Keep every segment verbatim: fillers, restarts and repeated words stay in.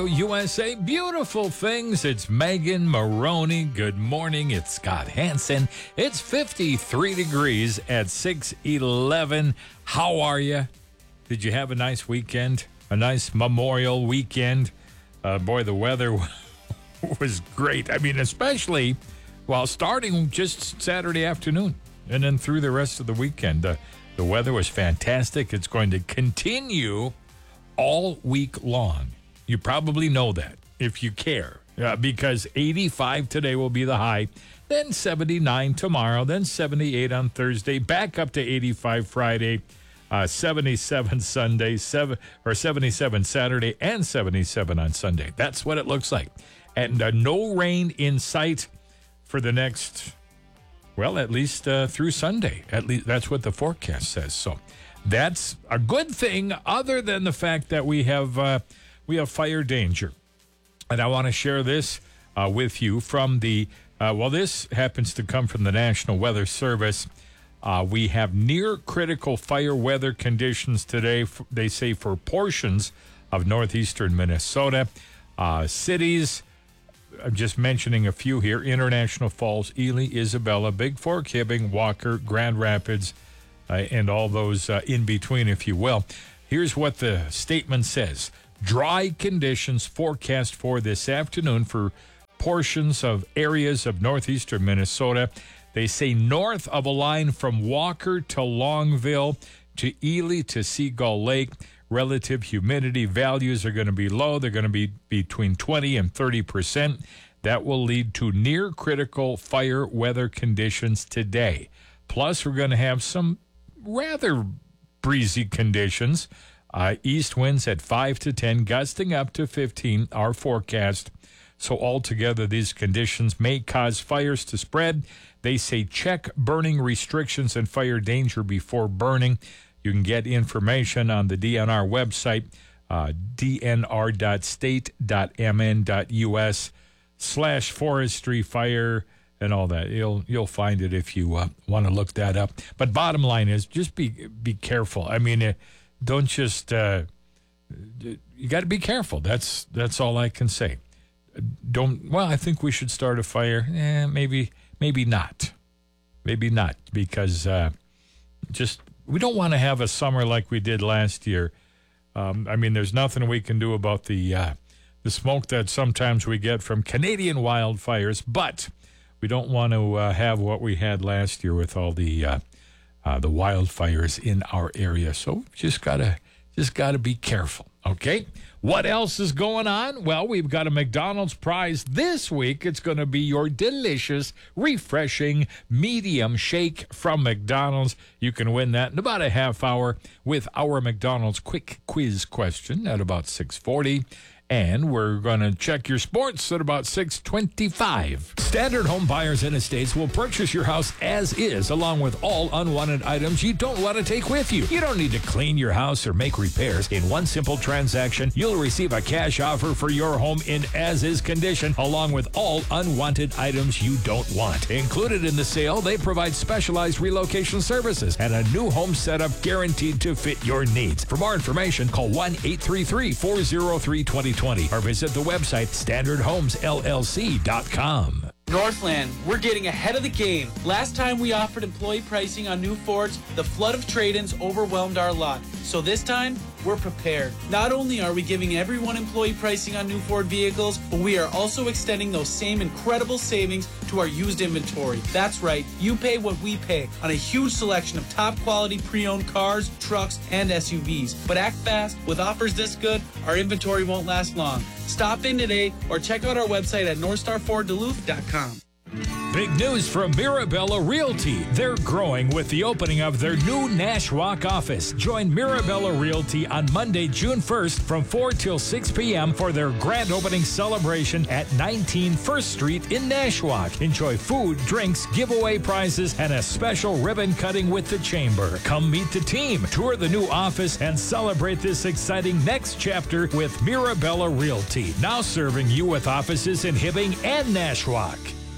U S A, beautiful things. It's Megan Maroney. Good morning. It's Scott Hansen. It's fifty-three degrees at six eleven. How are you? Did you have a nice weekend? A nice Memorial weekend? Uh, boy, the weather was great. I mean, especially while starting just Saturday afternoon and then through the rest of the weekend. Uh, the weather was fantastic. It's going to continue all week long. You probably know that if you care, uh, because eighty-five today will be the high, then seventy-nine tomorrow, then seventy-eight on Thursday, back up to eighty-five Friday, uh, seventy-seven Sunday, seven or seventy-seven Saturday, and seventy-seven on Sunday. That's what it looks like. And uh, no rain in sight for the next, well, at least uh, through Sunday. At least that's what the forecast says. So that's a good thing, other than the fact that we have... Uh, We have fire danger. And I want to share this uh, with you from the, uh, well, this happens to come from the National Weather Service. Uh, we have near critical fire weather conditions today, they say, for portions of northeastern Minnesota. Uh, cities, I'm just mentioning a few here: International Falls, Ely, Isabella, Big Fork, Hibbing, Walker, Grand Rapids, uh, and all those uh, in between, if you will. Here's what the statement says. Dry conditions forecast for this afternoon for portions of areas of northeastern Minnesota. They say north of a line from Walker to Longville to Ely to Seagull Lake. Relative humidity values are going to be low. They're going to be between twenty and thirty percent. That will lead to near critical fire weather conditions today. Plus, we're going to have some rather breezy conditions. Uh, east winds at five to ten, gusting up to fifteen, our forecast. So altogether, these conditions may cause fires to spread. They say check burning restrictions and fire danger before burning. You can get information on the D N R website, uh, dnr.state.mn.us slash forestry fire and all that. You'll you'll find it if you uh, want to look that up. But bottom line is, just be be careful. I mean, uh, Don't just, uh, you got to be careful. That's that's all I can say. Don't, well, I think we should start a fire. Eh, maybe, maybe not. Maybe not, because uh, just, we don't want to have a summer like we did last year. Um, I mean, there's nothing we can do about the, uh, the smoke that sometimes we get from Canadian wildfires, but we don't want to uh, have what we had last year with all the, uh, Uh, the wildfires in our area. So just gotta just gotta be careful. Okay. What else is going on? Well, we've got a McDonald's prize this week. It's going to be your delicious, refreshing medium shake from McDonald's. You can win that in about a half hour with our McDonald's quick quiz question at about six forty. And we're going to check your sports at about six twenty-five. Standard Home Buyers and Estates will purchase your house as is, along with all unwanted items you don't want to take with you. You don't need to clean your house or make repairs. In one simple transaction, you'll receive a cash offer for your home in as-is condition, along with all unwanted items you don't want. Included in the sale, they provide specialized relocation services and a new home setup guaranteed to fit your needs. For more information, call one eight three three, four oh three, two oh two oh or visit the website standard homes l l c dot com. Northland, we're getting ahead of the game. Last time we offered employee pricing on new Fords, the flood of trade-ins overwhelmed our lot. So this time, we're prepared. Not only are we giving everyone employee pricing on new Ford vehicles, but we are also extending those same incredible savings to our used inventory. That's right, you pay what we pay on a huge selection of top quality pre-owned cars, trucks, and S U Vs. But act fast, with offers this good, our inventory won't last long. Stop in today or check out our website at north star ford duluth dot com. Big news from Mirabella Realty. They're growing with the opening of their new Nashwauk office. Join Mirabella Realty on Monday, June first from four till six p.m. for their grand opening celebration at nineteen First Street in Nashwauk. Enjoy food, drinks, giveaway prizes, and a special ribbon cutting with the Chamber. Come meet the team, tour the new office, and celebrate this exciting next chapter with Mirabella Realty. Now serving you with offices in Hibbing and Nashwauk.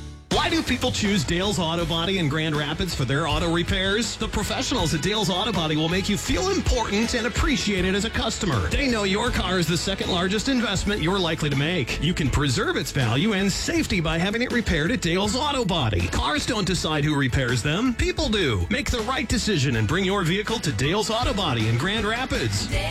Why do people choose Dale's Auto Body in Grand Rapids for their auto repairs? The professionals at Dale's Auto Body will make you feel important and appreciated as a customer. They know your car is the second largest investment you're likely to make. You can preserve its value and safety by having it repaired at Dale's Auto Body. Cars don't decide who repairs them. People do. Make the right decision and bring your vehicle to Dale's Auto Body in Grand Rapids.